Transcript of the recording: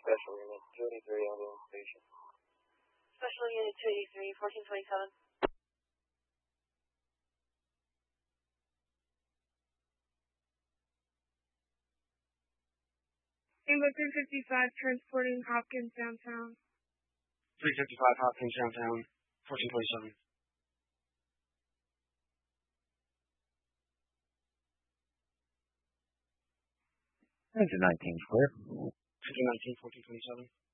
Special Unit 283 on the station. Special Unit 283, 1427. Tango 355, transporting Hopkins downtown. 355 Hopkins downtown, 1427. Engine 19 clear. Engine 19, 1427.